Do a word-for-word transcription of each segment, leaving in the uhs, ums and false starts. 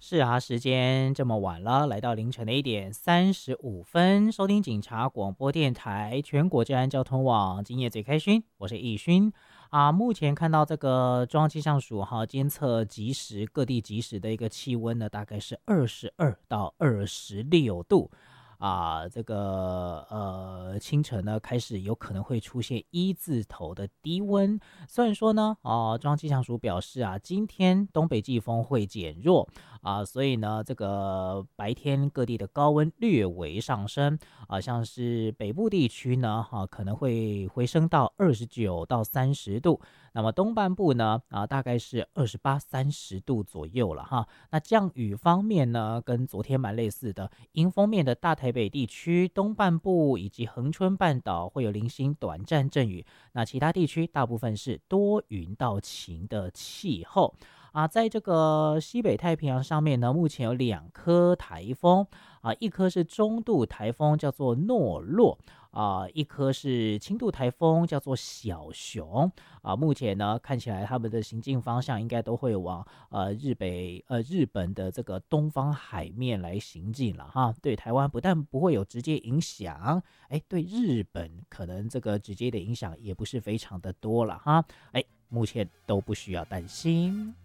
是啊，时间这么晚了，来到凌晨的一点三十五分，收听警察广播电台全国治安交通网，今夜最开心，我是易勋啊。目前看到这个中央气象署哈监测即时各地即时的一个气温呢，大概是二十二到二十六度。啊，这个呃，清晨呢开始有可能会出现一字头的低温。虽然说呢，哦、中央气象署表示啊，今天东北季风会减弱啊，所以呢，这个白天各地的高温略微上升啊，像是北部地区呢，哈、啊，可能会回升到二十九到三十度。那么东半部呢，啊，大概是二十八、三十度左右了哈。那降雨方面呢，跟昨天蛮类似的，迎风面的大台北地区东半部以及恒春半岛会有零星短暂阵雨，那其他地区大部分是多云到晴的气候。啊，在这个西北太平洋上面呢，目前有两颗台风啊，一颗是中度台风，叫做诺洛啊，一颗是轻度台风，叫做小熊啊。目前呢，看起来他们的行进方向应该都会往呃日北呃日本的这个东方海面来行进了哈。对台湾不但不会有直接影响，哎，对日本可能这个直接的影响也不是非常的多了哈。哎。目前都不需要担心。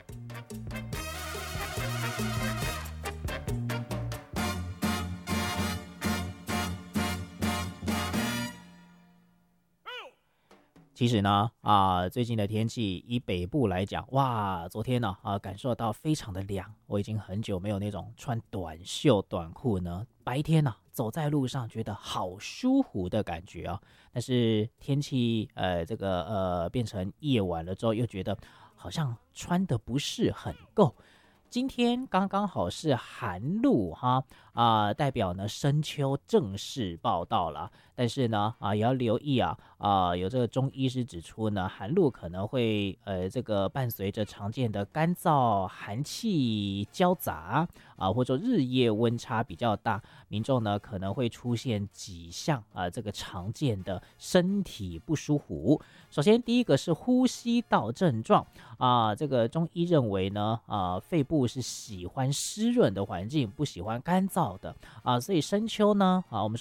其实呢，啊，最近的天气以北部来讲，哇，昨天呢，啊，感受到非常的凉，我已经很久没有那种穿短袖短裤呢，白天呢、啊、走在路上觉得好舒服的感觉啊。但是天气呃这个呃变成夜晚了之后，又觉得好像穿的不是很够。今天刚刚好是寒露哈啊、呃，代表呢深秋正式报道了。但是呢啊，也要留意啊啊，有这个中医师指出呢，寒露可能会呃这个伴随着常见的干燥、寒气交杂啊，或者说日夜温差比较大，民众呢可能会出现几项啊这个常见的身体不舒服。首先第一个是呼吸道症状啊，这个中医认为呢啊，肺部是喜欢湿润的环境，不喜欢干燥的啊，所以深秋呢啊，我们说